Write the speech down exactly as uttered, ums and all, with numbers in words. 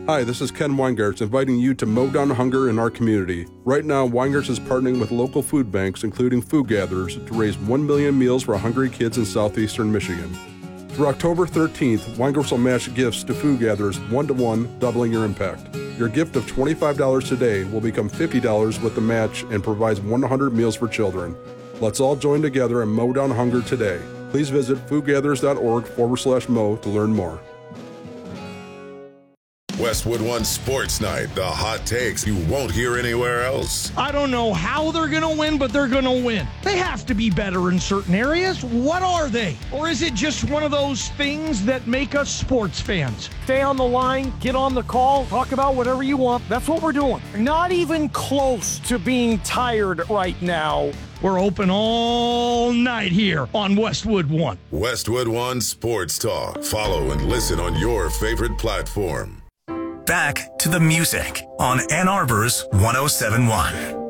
Hi, this is Ken Weingarts inviting you to mow down hunger in our community. Right now, Weingarts is partnering with local food banks, including Food Gatherers, to raise one million meals for hungry kids in southeastern Michigan. Through October thirteenth, Weingarts will match gifts to Food Gatherers one-to-one, doubling your impact. Your gift of twenty-five dollars today will become fifty dollars with the match and provides one hundred meals for children. Let's all join together and mow down hunger today. Please visit foodgatherers.org forward slash mow to learn more. Westwood One Sports Night, the hot takes you won't hear anywhere else. I don't know how they're going to win, but they're going to win. They have to be better in certain areas. What are they? Or is it just one of those things that make us sports fans? Stay on the line, get on the call, talk about whatever you want. That's what we're doing. Not even close to being tired right now. We're open all night here on Westwood One. Westwood One Sports Talk. Follow and listen on your favorite platform. Back to the music on Ann Arbor's one oh seven point one.